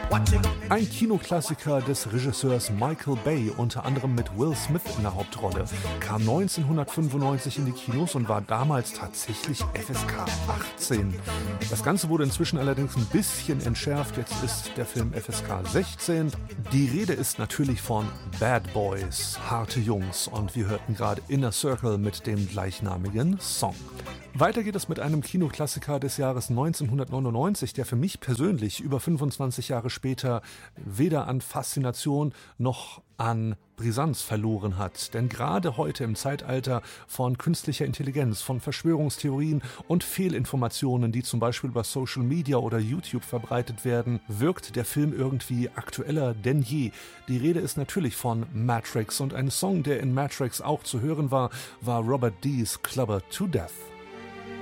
Ein Kinoklassiker des Regisseurs Michael Bay, unter anderem mit Will Smith in der Hauptrolle, kam 1995 in die Kinos und war damals tatsächlich FSK 18. Das Ganze wurde inzwischen allerdings ein bisschen entschärft, jetzt ist der Film FSK 16. Die Rede ist natürlich von Bad Boys, harte Jungs, und wir hörten gerade Inner Circle mit dem gleichnamigen Song. Weiter geht es mit einem Kinoklassiker des Jahres 1999, der für mich persönlich über 25 Jahre später weder an Faszination noch an Brisanz verloren hat. Denn gerade heute im Zeitalter von künstlicher Intelligenz, von Verschwörungstheorien und Fehlinformationen, die zum Beispiel über Social Media oder YouTube verbreitet werden, wirkt der Film irgendwie aktueller denn je. Die Rede ist natürlich von Matrix, und ein Song, der in Matrix auch zu hören war, war Robert Dees Clubber to Death.